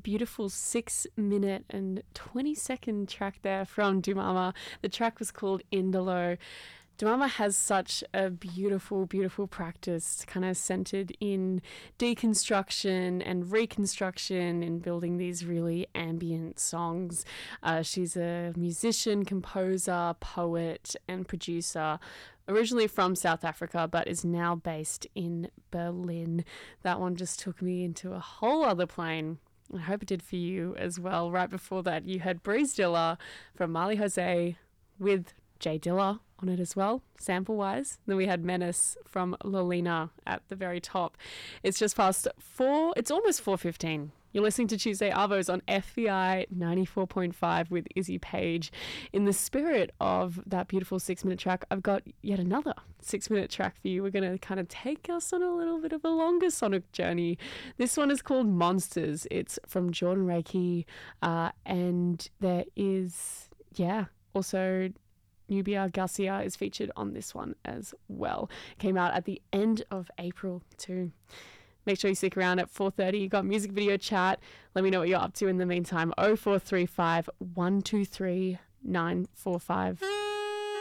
beautiful 6 minute and 20-second track there from Dumama. The track was called Indolo. Dumama has such a beautiful, beautiful practice kind of centered in deconstruction and reconstruction and building these really ambient songs. She's a musician, composer, poet, and producer, originally from South Africa, but is now based in Berlin. That one just took me into a whole other plane. I hope it did for you as well. Right before that, you had Breeze Dilla from Marley Jose with Jay Dilla on it as well, sample-wise. Then we had Menace from Lolina at the very top. It's just past 4, it's almost 4:15. You're listening to Tuesday Arvos on FBI 94.5 with Izzy Page. In the spirit of that beautiful 6-minute track, I've got yet another 6-minute track for you. We're going to kind of take us on a little bit of a longer sonic journey. This one is called Monsters. It's from Jordan Reiki, and there is, also Nubia Garcia is featured on this one as well. Came out at the end of April too. Make sure you stick around at 4:30. You got music video chat. Let me know what you're up to in the meantime. 0435 123 945.